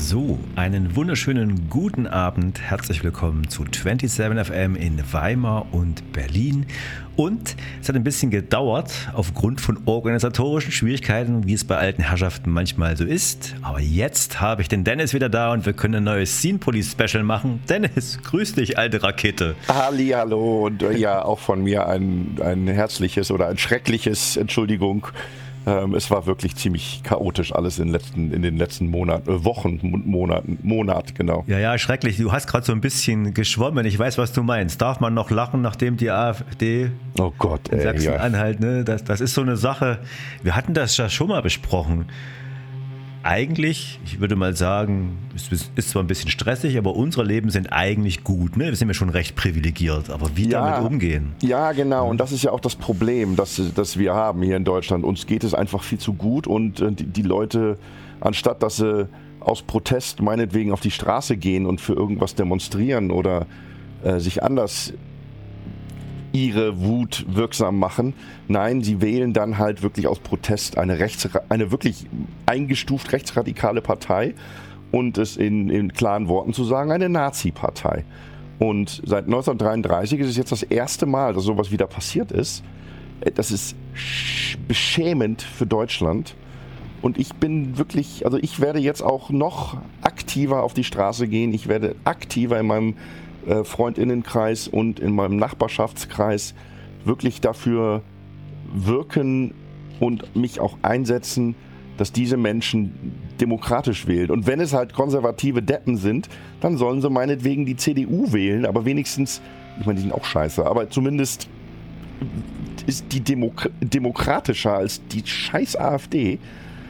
So, einen wunderschönen guten Abend. Herzlich willkommen zu 27 FM in Weimar und Berlin. Und es hat ein bisschen gedauert aufgrund von organisatorischen Schwierigkeiten, wie es bei alten Herrschaften manchmal so ist. Aber jetzt habe ich den Dennis wieder da und wir können ein neues Scene Police Special machen. Dennis, grüß dich, alte Rakete. Hallo und ja, auch von mir ein herzliches oder ein schreckliches Entschuldigung. Es war wirklich ziemlich chaotisch alles in den letzten Monat, genau. Ja, schrecklich. Du hast gerade so ein bisschen geschwommen. Ich weiß, was du meinst. Darf man noch lachen, nachdem die AfD in Sachsen-Anhalt, ne? Das ist so eine Sache. Wir hatten das ja schon mal besprochen. Eigentlich, ich würde mal sagen, es ist zwar ein bisschen stressig, aber unsere Leben sind eigentlich gut. Ne? Wir sind ja schon recht privilegiert, aber wie damit umgehen? Ja, genau. Und das ist ja auch das Problem, das wir haben hier in Deutschland. Uns geht es einfach viel zu gut und die Leute, anstatt dass sie aus Protest meinetwegen auf die Straße gehen und für irgendwas demonstrieren oder sich anders ihre Wut wirksam machen. Nein, sie wählen dann halt wirklich aus Protest eine wirklich eingestuft rechtsradikale Partei und es in klaren Worten zu sagen, eine Nazi-Partei. Und seit 1933 ist es jetzt das erste Mal, dass sowas wieder passiert ist. Das ist beschämend für Deutschland. Und ich werde jetzt auch noch aktiver auf die Straße gehen. Ich werde aktiver in meinem Freundinnenkreis und in meinem Nachbarschaftskreis wirklich dafür wirken und mich auch einsetzen, dass diese Menschen demokratisch wählen. Und wenn es halt konservative Deppen sind, dann sollen sie meinetwegen die CDU wählen, aber wenigstens, ich meine, die sind auch scheiße, aber zumindest ist die demokratischer als die scheiß AfD.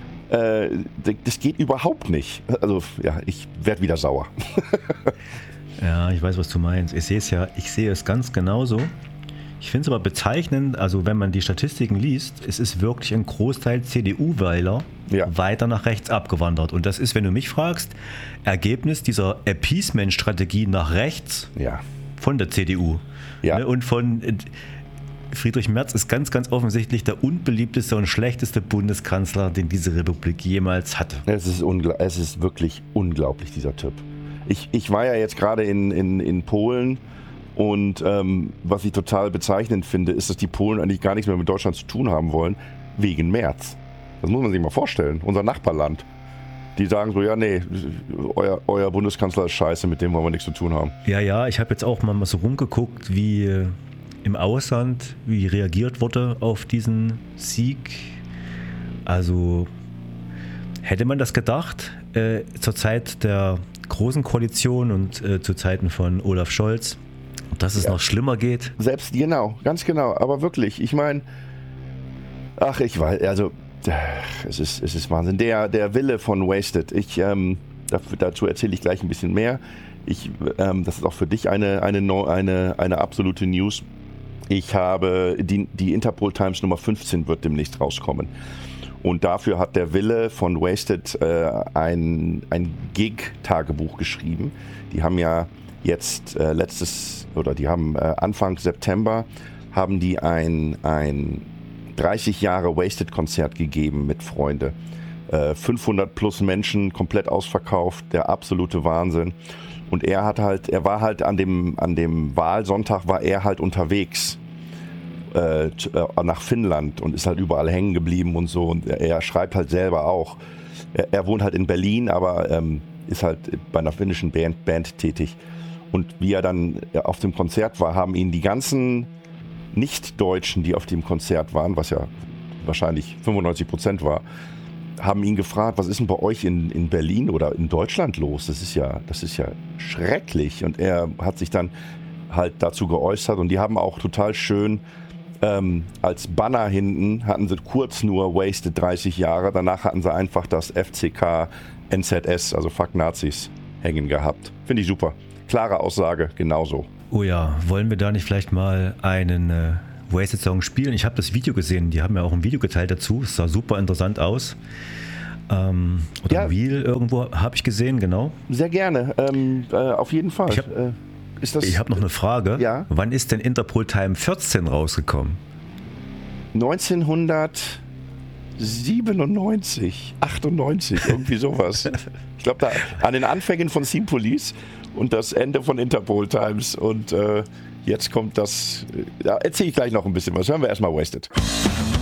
Das geht überhaupt nicht. Also ja, ich werde wieder sauer. Ja, ich weiß, was du meinst. Ich sehe es ganz genauso. Ich finde es aber bezeichnend, also wenn man die Statistiken liest, es ist wirklich ein Großteil CDU-Wähler weiter nach rechts abgewandert. Und das ist, wenn du mich fragst, Ergebnis dieser Appeasement-Strategie nach rechts von der CDU. Ja. Und von Friedrich Merz ist ganz, ganz offensichtlich der unbeliebteste und schlechteste Bundeskanzler, den diese Republik jemals hatte. Es ist wirklich unglaublich, dieser Typ. Ich war ja jetzt gerade in Polen und was ich total bezeichnend finde, ist, dass die Polen eigentlich gar nichts mehr mit Deutschland zu tun haben wollen, wegen Merz. Das muss man sich mal vorstellen, unser Nachbarland. Die sagen so, ja nee, euer Bundeskanzler ist scheiße, mit dem wollen wir nichts zu tun haben. Ja, ich habe jetzt auch mal so rumgeguckt, wie im Ausland, wie reagiert wurde auf diesen Sieg. Also hätte man das gedacht, zur Zeit der Großen Koalition und zu Zeiten von Olaf Scholz, dass es noch schlimmer geht. Selbst, ganz genau, aber wirklich, ich meine, es ist Wahnsinn. Der Wille von Wasted, dazu erzähle ich gleich ein bisschen mehr. Das ist auch für dich eine absolute News. Ich habe die Interpol Times Nummer 15 wird demnächst rauskommen. Und dafür hat der Wille von Wasted ein Gig-Tagebuch geschrieben. Die haben ja jetzt Anfang September haben die ein 30 Jahre Wasted-Konzert gegeben mit Freunde. 500 plus Menschen, komplett ausverkauft, der absolute Wahnsinn. Und er war halt an dem Wahlsonntag war er halt unterwegs nach Finnland und ist halt überall hängen geblieben und so. Und er schreibt halt selber auch. Er wohnt halt in Berlin, aber ist halt bei einer finnischen Band tätig. Und wie er dann auf dem Konzert war, haben ihn die ganzen Nicht-Deutschen, die auf dem Konzert waren, was ja wahrscheinlich 95% war, haben ihn gefragt, was ist denn bei euch in Berlin oder in Deutschland los? Das ist ja schrecklich. Und er hat sich dann halt dazu geäußert und die haben auch total schön als Banner hinten hatten sie kurz nur Wasted 30 Jahre, danach hatten sie einfach das FCK NZS, also Fuck Nazis, hängen gehabt. Finde ich super. Klare Aussage, genauso. Oh ja, wollen wir da nicht vielleicht mal einen Wasted-Song spielen? Ich habe das Video gesehen, die haben ja auch ein Video geteilt dazu, es sah super interessant aus. Ein Reel irgendwo habe ich gesehen, genau. Sehr gerne, auf jeden Fall. Ich habe noch eine Frage. Ja? Wann ist denn Interpol Time 14 rausgekommen? 1900 97, 98, irgendwie sowas. Ich glaube, da an den Anfängen von Theme Police und das Ende von Interpol Times. Und jetzt kommt das, da erzähle ich gleich noch ein bisschen was. Hören wir erstmal Wasted.